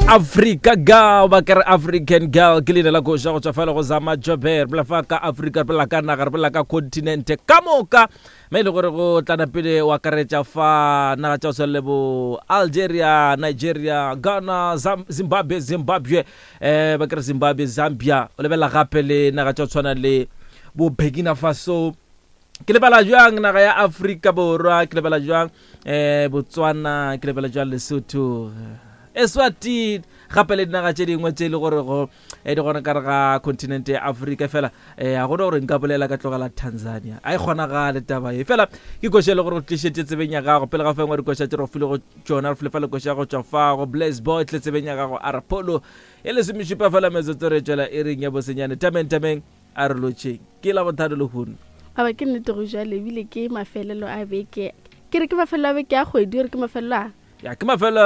Africa girl ba kere African girl ke lena la go ja go tsafala go zama jober bla fa ka Africa bla ka naga bla ka continent ka moka me le gore go tlana pele wa karetsa fa na ga tsa lebo Algeria, Nigeria, Ghana, Zimbabwe ba kere Zimbabwe, Zambia o le bela gape le na ga tsa tswana le bo Burkina Faso ke le bala jwang naga ya Africa borwa ke le bala jwang Botswana ke le bala jwang Lesotho Eswatini gape le dinaga tse dingwe tse le gore go di gona ka ga continent ya Africa fela a go gore nka bolela ka tlogela Tanzania a gona ga le taba e fela ke go shele gore go tlishetse tsebenya ga go pele ga fengwa di go shetse ro file go tsona re file go sha go tswa fa go Blaze Boy tle tsebenya ga go Arapolo ele se mishipa fela mezo tsore tsela e reng ya bosenyane tameng a re lotšeng ke la bothado le hono aba ke nnete go ja lebile ke mafelelo a beke ke re ke mafelelo a beke a kgwedi re ke mafelelo ya ke mafelelo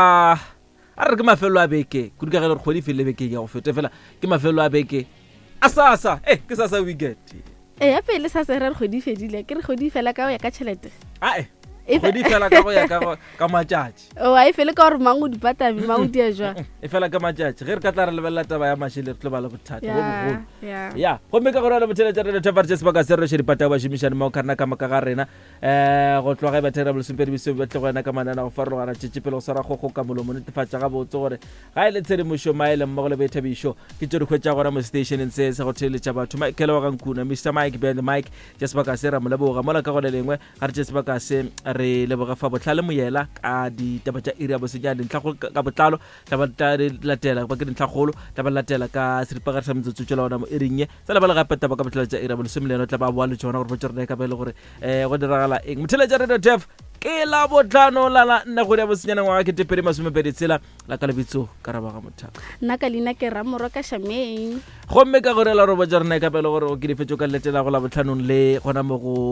a re ke mafelo a beke ku dikagelo re kgodi fele beke ya go fete fela ke mafelo a beke a sasa ke sasa weekend ya pele sasa re kgodi fedile ke re kgodi fela ka ya ka tšhelete kgodi fela ka go ya ka matšatši o a fele ka gore mango di patami mango di a jwa e fela ka matšatši ge re ka tla re lebella taba ya mashile re tlo ba le bothata bo bogolo ya gomme ka gore le botšhelete re tefartše sebaka se re še dipata ba šomišane mao karena ka maka ga rena go tloga ba terrible simpedi biso ba tle go ena ka manana go farologana tšetšepele go swara gogo ka molomo netefatša ga botse gore ga e le tshedimošo maele mmogo le baithabišo ke tšo dikgwetša gona mo stationeng se se go theletša batho maikele wa gankuna Mr Mike band Mike tša sebaka se ra moleboga mola ka gone lengwe ga re tše sebaka se re leboga fa botlhale moyela ka ditaba tša iri ya bosenyane dintlha ka botlalo taba tla latela ba ke dintlhagolo taba latela ka seripagare sa metsotso tšela ona mo iringe tsela ba le gape taba ka botlhale tša iri ya bolesomeleno tla ba boa le tšona gore botse rena ka bele gore go diragala eng motheletša radio def ke la botlhano la nna go ya bosenyane ngwaga ke tepedi masomepedi tsela la ka lebitso ka rabaga mothaka nna ka leina ke ramoro ka shameng gomme ka gore la re botse rena ka bele gore ke difetšo ka letela go la botlhanong le gona mo go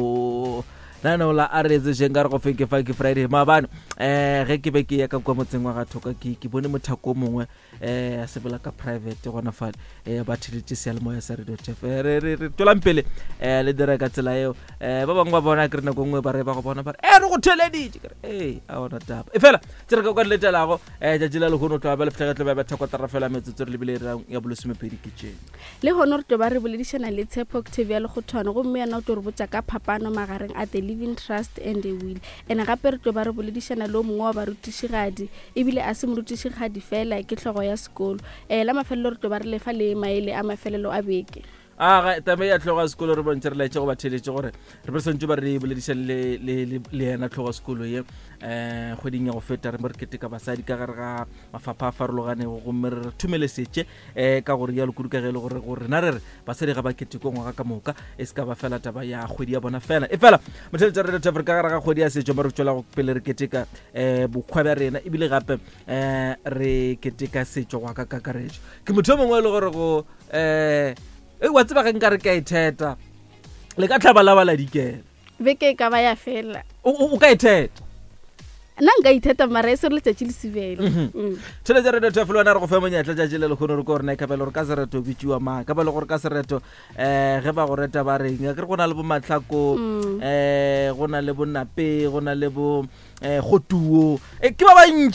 nana la a re tseng ka re go fake Friday maabane ge ke be ke ya ka kwa motseng wa gathoka ke bone mothako mongwe a sebela ka private gona fale ba thiletse sealemoya sa radio tf re tolang pele le dira ka tsela eo ba bangwe ba bona ke re nako nngwe ba re ba go bona ba re re go theleditše ke re a ona taba e fela tse re ka kwa letelago tšatši la lehono tloa ba lefetlhegetlo ba bathakotara fela metsotso re lebile rang ya bolesomepedi kitchen le gone re toba re boledišana le Tshepo Octavia le go thwana gomme yana o tlo re botsa ka phapano magareng a the living trust and the will ene gape re toba re boledišana le o mongwe wa barutišigadi ebile a se morutišigadi fela ke tlhogo ya sekolo la mafelelo re toba re lefa le maele a mafelelo a beke ga tame ya tlhogo ya sekolo re bontse re laetse go ba theletše gore re presentse ba re boledišane le yena tlhogo ya sekolo ye kgweding ya go feta re mo re keteka basadi ka gare ga mafapha a farologanego gomme re thumelesetse ka gore ya lokudu ka ge le gore na re basadi ga ba keteko ngwaga ka moka e se ka ba fela taba ya kgwedi ya bona fela e fela motheletša radio tafri ka gare ga kgwedi ya setšo mo re tswela go pele re keteka bokgwa bja rena ebile gape re keteka setšo go ka kakaretšo ke motho o mongwe e le gore go wa tseba ge nka re ka itheta le ka tlhabalabala dikela beke ka ba ya fela o ka itheta nna nka itheta mara e se re letšatši le sebele tšhelete radio tafelo wena re go fe monyetla tšatši le lekgono re ko gore na ekabele gore ka sereto bitšiwa maa ka bele gore ka sereto ge ba go reta ba reng ke re go na le bo matlhako go na le bo nape go na le bo go tuo ke ba bantši